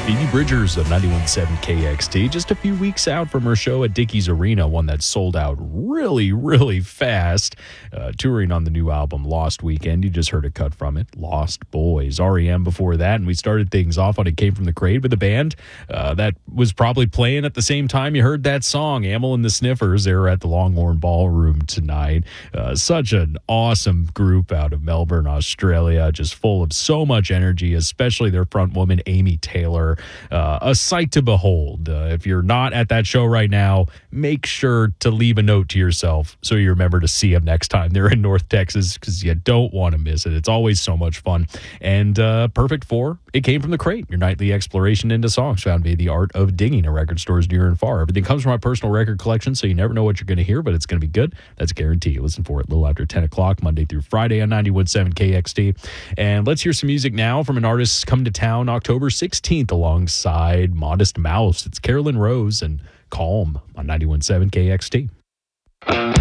Phoebe Bridgers of 91.7 KXT, just a few weeks out from her show at Dickies Arena, one that sold out really, really fast. Touring on the new album Lost Weekend. You just heard a cut from it, Lost Boys. REM before that, and we started things off on It Came From the Crate with a band that was probably playing at the same time you heard that song, Amyl and the Sniffers. They were at the Longhorn Ballroom tonight. Such an awesome group out of Melbourne, Australia, just full of so much energy, especially their front woman, Amy Taylor. A sight to behold. If you're not at that show right now, make sure to leave a note to yourself so you remember to see them next time they're in North Texas, because you don't want to miss it. It's always so much fun. And perfect for It Came From the Crate, your nightly exploration into songs found via the art of digging at record stores near and far. Everything comes from my personal record collection, so you never know what you're going to hear, but it's going to be good. That's a guarantee. Listen for it a little after 10 o'clock, Monday through Friday on 91.7 KXT. And let's hear some music now from an artist coming to town October 16th alongside Modest Mouse. It's Carolyn Rose and Calm on 91.7 KXT.